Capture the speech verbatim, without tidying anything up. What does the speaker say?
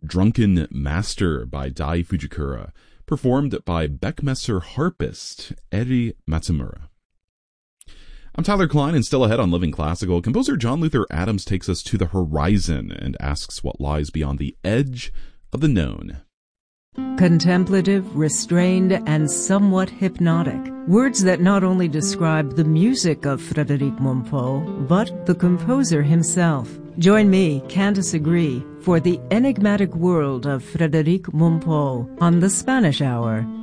Drunken Master by Dai Fujikura, performed by Beckmesser harpist Eri Matsumura. I'm Tyler Klein, and still ahead on Living Classical, composer John Luther Adams takes us to the horizon and asks what lies beyond the edge of the known. Contemplative, restrained, and somewhat hypnotic. Words that not only describe the music of Frédéric Mompou, but the composer himself. Join me, Candice Agree, for the enigmatic world of Frédéric Mompou on the Spanish Hour